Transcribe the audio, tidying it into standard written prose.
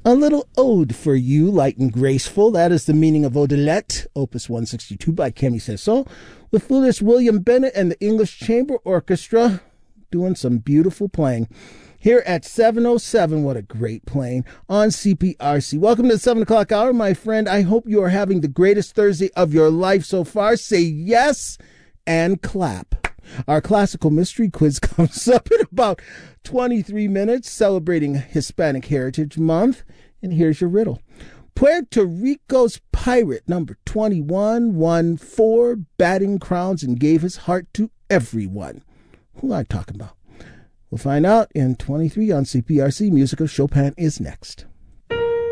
A little ode for you, light and graceful. That is the meaning of Odelette, Opus 162 by Camille Saint-Saëns, with flutist William Bennett and the English Chamber Orchestra doing some beautiful playing. Here at 7:07, what a great playing on CPRC. Welcome to the 7 o'clock hour, my friend. I hope you are having the greatest Thursday of your life so far. Say yes and clap. Our classical mystery quiz comes up in about 23 minutes, celebrating Hispanic Heritage Month. And here's your riddle. Puerto Rico's pirate, number 21, won 4 batting crowns and gave his heart to everyone. Who am I talking about? We'll find out in 23 on CPRC. Music of Chopin is next.